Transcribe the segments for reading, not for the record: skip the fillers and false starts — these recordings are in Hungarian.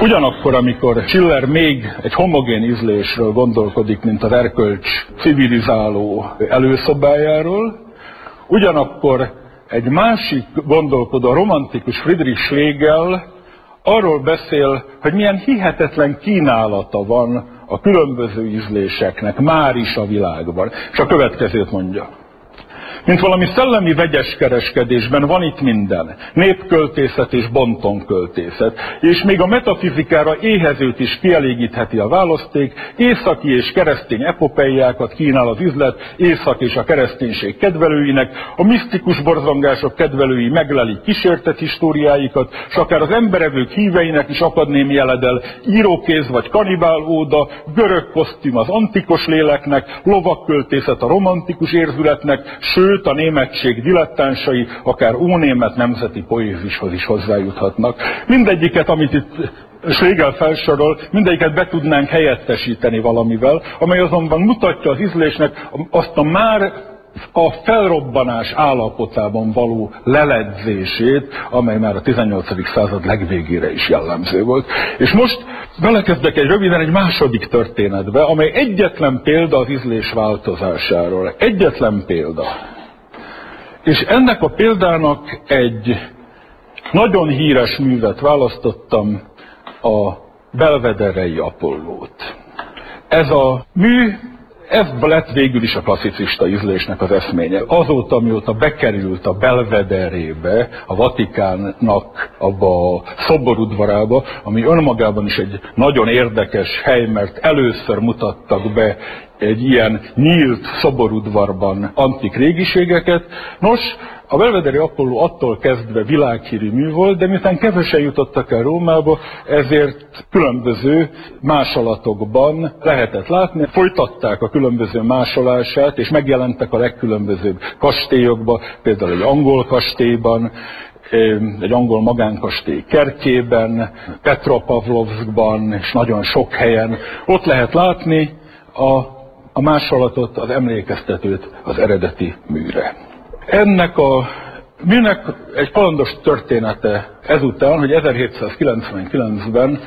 Ugyanakkor, amikor Schiller még egy homogén ízlésről gondolkodik, mint az erkölcs civilizáló előszobájáról, ugyanakkor egy másik gondolkodó, a romantikus Friedrich Schlegel arról beszél, hogy milyen hihetetlen kínálata van a különböző ízléseknek már is a világban. És a következőt mondja. Mint valami szellemi vegyes kereskedésben van itt minden. Népköltészet és bontonköltészet. És még a metafizikára éhezőt is kielégítheti a választék. Északi és keresztény epopeiákat kínál az üzlet Észak és a kereszténység kedvelőinek. A misztikus borzongások kedvelői meglelik kísértett históriáikat, és akár az emberevők híveinek is akad némi eledel. Írókéz vagy kanibál óda, görög kosztüm az antikos léleknek, lovakköltészet a romantikus érzületnek, sőt a németség dilettánsai akár ónémet nemzeti poézishoz is hozzájuthatnak. Mindegyiket, amit itt Schlegel felsorol, mindegyiket be tudnánk helyettesíteni valamivel, amely azonban mutatja az ízlésnek azt a már a felrobbanás állapotában való leledzését, amely már a 18. század legvégére is jellemző volt. És most belekezdek röviden egy második történetbe, amely egyetlen példa az ízlés változásáról. Egyetlen példa. És ennek a példának egy nagyon híres művet választottam, a Belvederei Apollót. Ez a mű, ez lett végül is a klasszicista ízlésnek az eszménye. Azóta, mióta bekerült a Belvederébe, a Vatikánnak abba a szoborudvarába, ami önmagában is egy nagyon érdekes hely, mert először mutattak be egy ilyen nyílt szoborudvarban antik régiségeket. Nos, a Belvederi Apolló attól kezdve világhírű mű volt, de miután kevesen jutottak el Rómába, ezért különböző másolatokban lehetett látni. Folytatták a különböző másolását, és megjelentek a legkülönbözőbb kastélyokba, például egy angol kastélyban, egy angol magánkastély kertjében, Petropavlovskban, és nagyon sok helyen. Ott lehet látni a másolatot, az emlékeztetőt az eredeti műre. Ennek a műnek egy kalandos története ezután, hogy 1799-ben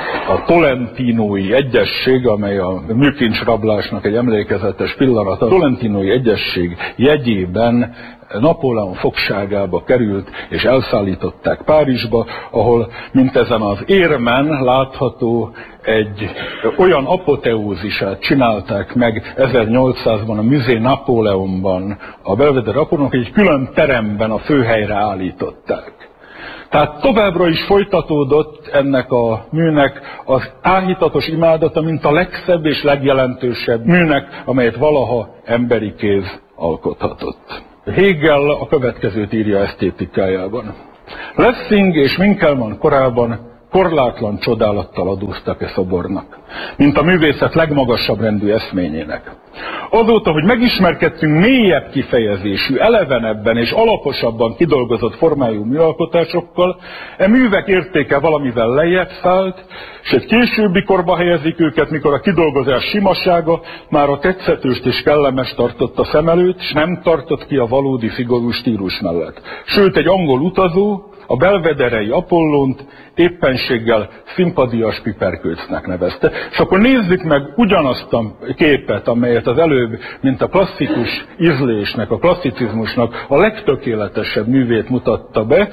a Tolentinói Egyesség, amely a műkincsrablásnak egy emlékezetes pillanata, a Tolentinói Egyesség jegyében Napóleon fogságába került, és elszállították Párizsba, ahol mintezen az érmen látható egy olyan apoteózisát csinálták meg 1800-ban a Musée Napóleonban, a Belvedere Apollónak, egy külön teremben a főhelyre állították. Tehát továbbra is folytatódott ennek a műnek az áhítatos imádata, mint a legszebb és legjelentősebb műnek, amelyet valaha emberi kéz alkothatott. Hegel a következőt írja esztétikájában. Lessing és Winkelmann korában korlátlan csodálattal adóztak szobornak, mint a művészet legmagasabb rendű eszményének. Azóta, hogy megismerkedtünk mélyebb kifejezésű, elevenebben és alaposabban kidolgozott formájú műalkotásokkal, művek értéke valamivel lejjebb szállt, és egy későbbi korba helyezik őket, mikor a kidolgozás simasága már a tetszetőst és kellemes tartotta szem előtt, és nem tartott ki a valódi szigorú stílus mellett. Sőt, egy angol utazó a Belvederei Apollónt éppenséggel szimpadias piperkőcnek nevezte. És akkor nézzük meg ugyanazt a képet, amelyet az előbb, mint a klasszikus ízlésnek, a klasszicizmusnak a legtökéletesebb művét mutatta be,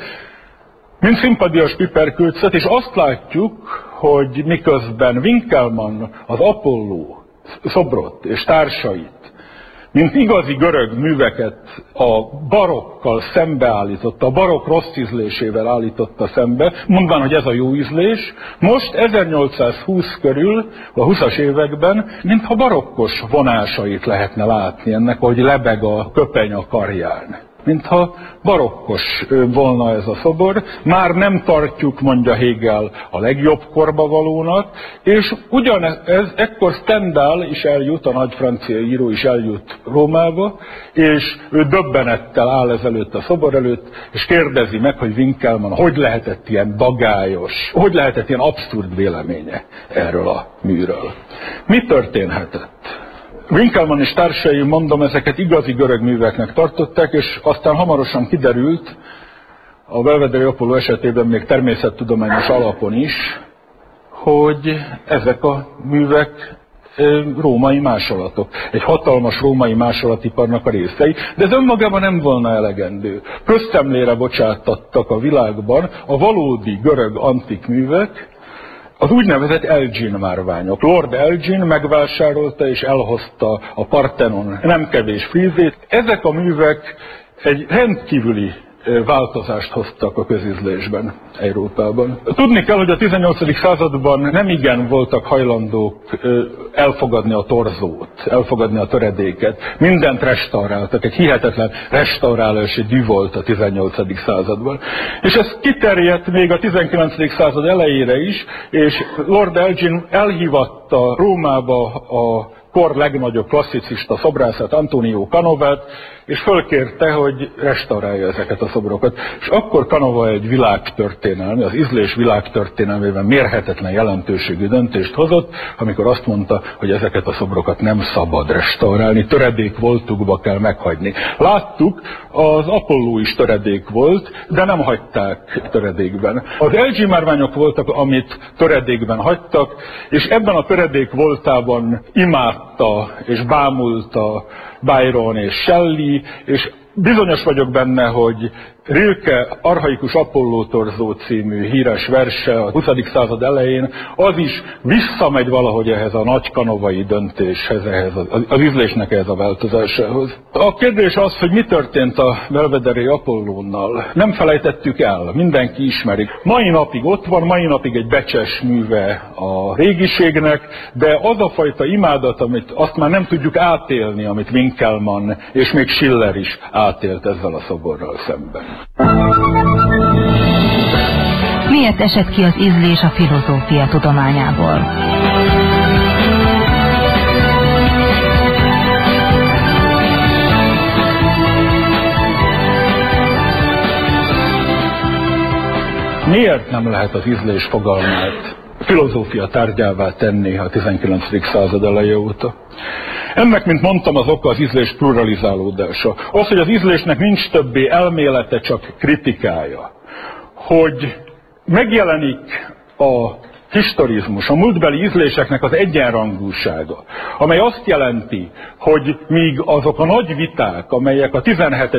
mint szimpadias piperkőcet, és azt látjuk, hogy miközben Winkelmann az Apolló szobrot és társait, mint igazi görög műveket a barokkal szembeállította, a barokk rossz ízlésével állította szembe, mondván, hogy ez a jó ízlés, most 1820 körül, a 20-as években, mintha barokkos vonásait lehetne látni ennek, hogy lebeg a köpeny a karján. Mintha barokkos volna ez a szobor, már nem tartjuk, mondja Hegel, a legjobb korba valónak, és ugyanez, ekkor Stendhal is eljut, a nagy francia író is eljut Rómába, és ő döbbenettel áll ezelőtt a szobor előtt, és kérdezi meg, hogy Winkelmann hogy lehetett ilyen dagályos, hogy lehetett ilyen abszurd véleménye erről a műről. Mi történhetett? Winkelmann és társai, mondom, ezeket igazi görög műveknek tartották, és aztán hamarosan kiderült, a Belvedere Apolló esetében még természettudományos alapon is, hogy ezek a művek római másolatok. Egy hatalmas római másolatiparnak a részei, de ez önmagában nem volna elegendő. Közszemlére bocsáttattak a világban a valódi görög antik művek, az úgynevezett Elgin márványok. Lord Elgin megvásárolta és elhozta a Parthenon nem kevés frízét. Ezek a művek egy rendkívüli változást hoztak a közízlésben Európában. Tudni kell, hogy a 18. században nem igen voltak hajlandók elfogadni a torzót, elfogadni a töredéket. Mindent restauráltak, egy hihetetlen restaurálási dű volt a 18. században. És ez kiterjedt még a 19. század elejére is, és Lord Elgin elhívatta Rómába a kor legnagyobb klasszicista szobrászát, Antonio Canovát, és fölkérte, hogy restaurálja ezeket a szobrokat. És akkor Canova egy világtörténelmi, az ízlés világtörténelmében mérhetetlen jelentőségű döntést hozott, amikor azt mondta, hogy ezeket a szobrokat nem szabad restaurálni, töredék voltukba kell meghagyni. Láttuk, az Apolló is töredék volt, de nem hagyták töredékben. Az Elgin márványok voltak, amit töredékben hagytak, és ebben a töredék voltában imádta és bámulta Byron és Shelley, és bizonyos vagyok benne, hogy Rilke Archaikus Apolló torzó című híres verse a 20. század elején, az is visszamegy valahogy ehhez a nagy kanovai döntéshez, ehhez az ízlésnek ehhez a változásához. A kérdés az, hogy mi történt a belvederi Apollónnal. Nem felejtettük el, mindenki ismeri. Mai napig ott van, mai napig egy becses műve a régiségnek, de az a fajta imádat, amit azt már nem tudjuk átélni, amit Winkelmann és még Schiller is átélt ezzel a szoborral szemben. Miért esett ki az ízlés a filozófia tudományából? Miért nem lehet az ízlés fogalmát filozófia tárgyává tenni a 19. század eleje óta? Ennek, mint mondtam, az oka az ízlés pluralizálódása. Az, hogy az ízlésnek nincs többé elmélete, csak kritikája. Hogy megjelenik a historizmus, a múltbeli ízléseknek az egyenrangúsága, amely azt jelenti, hogy míg azok a nagy viták, amelyek a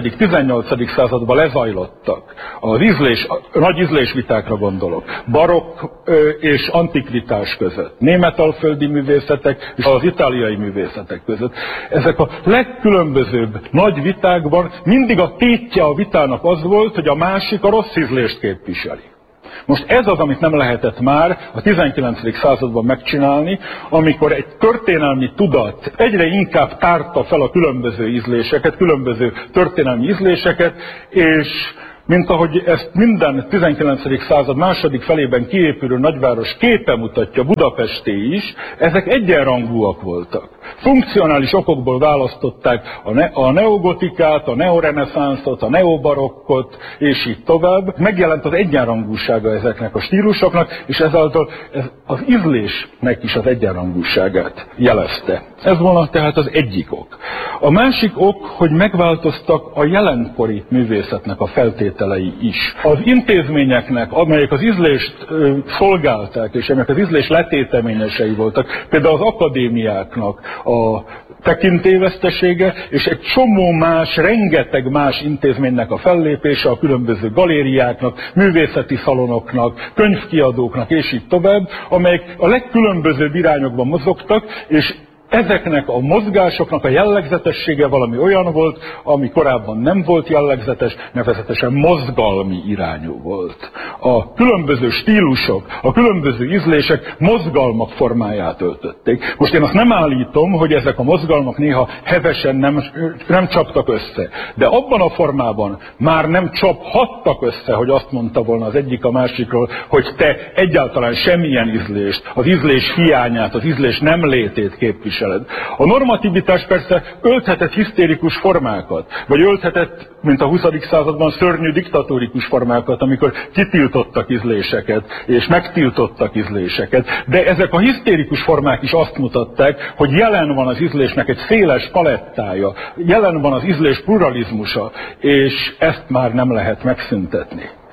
17.-18. században lezajlottak, az nagy ízlésvitákra gondolok, barokk és antikvitás között, németalföldi művészetek és az itáliai művészetek között, ezek a legkülönbözőbb nagy vitákban mindig a tétje a vitának az volt, hogy a másik a rossz ízlést képviseli. Most ez az, amit nem lehetett már a 19. században megcsinálni, amikor egy történelmi tudat egyre inkább tárta fel a különböző ízléseket, különböző történelmi ízléseket, és mint ahogy ezt minden 19. század második felében kiépülő nagyváros képe mutatja, Budapesté is, ezek egyenrangúak voltak. Funkcionális okokból választották a neogotikát, a neoreneszánszot, a neobarokkot, és így tovább. Megjelent az egyenrangúsága ezeknek a stílusoknak, és ezáltal az ízlésnek is az egyenrangúságát jelezte. Ez volna tehát az egyik ok. A másik ok, hogy megváltoztak a jelenkori művészetnek a feltételei is. Az intézményeknek, amelyek az ízlést szolgálták, és amelyek az ízlés letéteményesei voltak, például az akadémiáknak a tekintélyvesztesége, és egy csomó más, rengeteg más intézménynek a fellépése, a különböző galériáknak, művészeti szalonoknak, könyvkiadóknak, és így tovább, amelyek a legkülönbözőbb irányokban mozogtak, és ezeknek a mozgásoknak a jellegzetessége valami olyan volt, ami korábban nem volt jellegzetes, nevezetesen mozgalmi irányú volt. A különböző stílusok, a különböző ízlések mozgalmak formáját öltötték. Most én azt nem állítom, hogy ezek a mozgalmak néha hevesen nem csaptak össze, de abban a formában már nem csaphattak össze, hogy azt mondta volna az egyik a másikról, hogy te egyáltalán semmilyen ízlést, az ízlés hiányát, az ízlés nem létét képviseled. A normativitás persze ölthetett hisztérikus formákat, vagy ölthetett, mint a 20. században, szörnyű diktatórikus formákat, amikor kitiltottak ízléseket, és megtiltottak ízléseket. De ezek a hisztérikus formák is azt mutatták, hogy jelen van az ízlésnek egy széles palettája, jelen van az ízlés pluralizmusa, és ezt már nem lehet megszüntetni.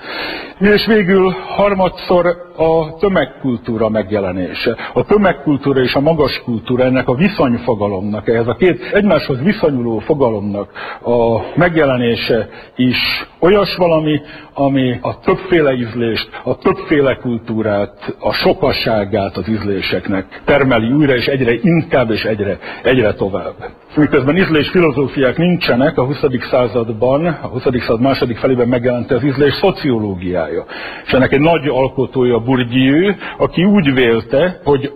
És végül harmadszor a tömegkultúra megjelenése. A tömegkultúra és a magas kultúra, ennek a viszonyfogalomnak, ehhez a két egymáshoz viszonyuló fogalomnak a megjelenése is olyas valami, ami a többféle ízlést, a többféle kultúrát, a sokaságát az ízléseknek termeli újra, és egyre inkább és egyre tovább. Miközben ízlés filozófiák nincsenek, a 20. században, a 20. század második felében megjelent az ízlés szociológiája. És ennek egy nagy alkotója Bourdieu, aki úgy vélte, hogy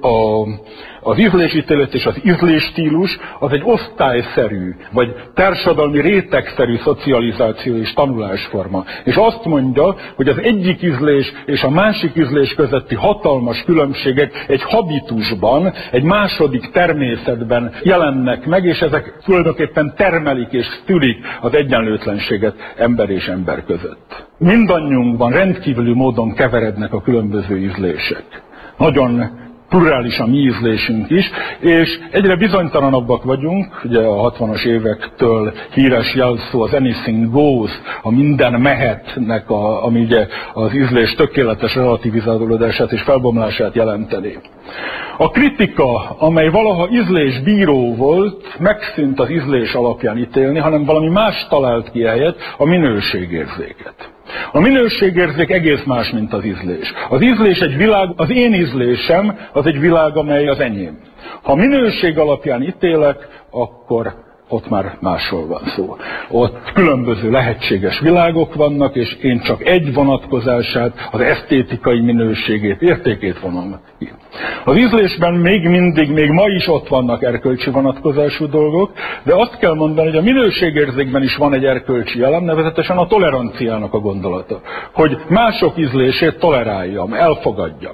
az ízlésítélet és az ízlésstílus az egy osztályszerű, vagy társadalmi rétegszerű szocializáció és tanulásforma. És azt mondja, hogy az egyik ízlés és a másik ízlés közötti hatalmas különbségek egy habitusban, egy második természetben jelennek meg, és ezek tulajdonképpen termelik és szülik az egyenlőtlenséget ember és ember között. Mindannyiunkban rendkívüli módon keverednek a különböző ízlések. Nagyon plurális a mi ízlésünk is, és egyre bizonytalanabbak vagyunk, ugye a 60-as évektől híres jelszó az anything goes, a minden mehetnek, ami ugye az ízlés tökéletes relativizálódását és felbomlását jelenteni. A kritika, amely valaha ízlésbíró volt, megszűnt az ízlés alapján ítélni, hanem valami más talált ki helyett, a minőségérzéket. A minőségérzék egész más, mint az ízlés. Az ízlés egy világ, az én ízlésem az egy világ, amely az enyém. Ha minőség alapján ítélek, akkor ott már másról van szó. Ott különböző lehetséges világok vannak, és én csak egy vonatkozását, az esztétikai minőségét, értékét vonom ki. Az ízlésben még ma is ott vannak erkölcsi vonatkozású dolgok, de azt kell mondani, hogy a minőségérzékben is van egy erkölcsi elem, nevezetesen a toleranciának a gondolata. Hogy mások ízlését toleráljam, elfogadjam.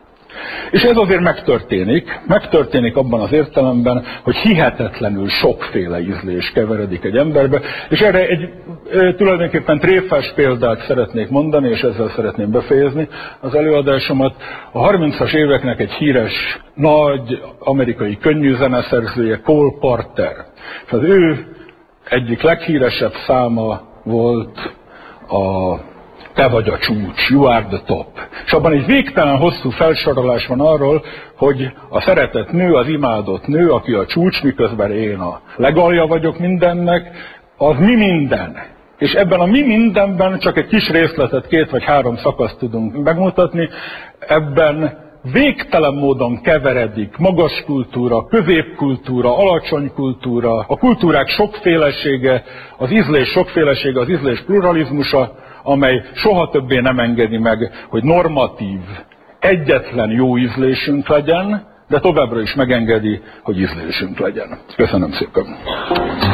És ez azért megtörténik abban az értelemben, hogy hihetetlenül sokféle ízlés keveredik egy emberbe, és erre egy tulajdonképpen tréfás példát szeretnék mondani, és ezzel szeretném befejezni az előadásomat. A 30-as éveknek egy híres, nagy amerikai könnyűzeneszerzője, Cole Porter. És az ő egyik leghíresebb száma volt a Te vagy a csúcs, you are the top. És abban egy végtelen hosszú felsorolás van arról, hogy a szeretett nő, az imádott nő, aki a csúcs, miközben én a legalja vagyok mindennek, az mi minden. És ebben a mi mindenben csak egy kis részletet, 2 vagy 3 szakaszt tudunk megmutatni, ebben végtelen módon keveredik magas kultúra, középkultúra, alacsony kultúra, a kultúrák sokfélesége, az ízlés sokfélesége, az ízlés pluralizmusa, amely soha többé nem engedi meg, hogy normatív, egyetlen jó ízlésünk legyen, de továbbra is megengedi, hogy ízlésünk legyen. Köszönöm szépen!